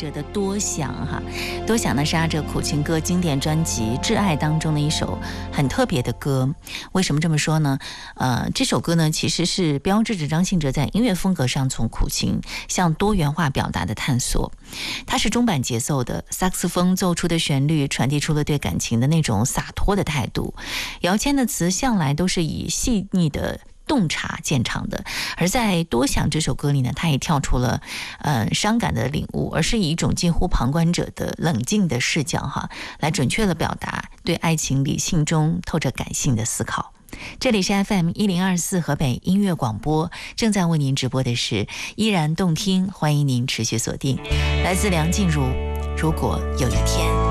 哲的《多想》哈，《多想》呢是阿哲苦情歌经典专辑《挚爱》当中的一首很特别的歌。为什么这么说呢？这首歌呢其实是标志着张信哲在音乐风格上从苦情向多元化表达的探索。它是中板节奏的，萨克斯风奏出的旋律传递出了对感情的那种洒脱的态度。姚谦的词向来都是以细腻的洞察见长的，而在《多想》这首歌里呢，他也跳出了伤感的领悟，而是以一种近乎旁观者的冷静的视角来准确的表达对爱情理性中透着感性的思考。这里是 FM1024 河北音乐广播，正在为您直播的是依然动听，欢迎您持续锁定，来自梁静茹，如果有一天。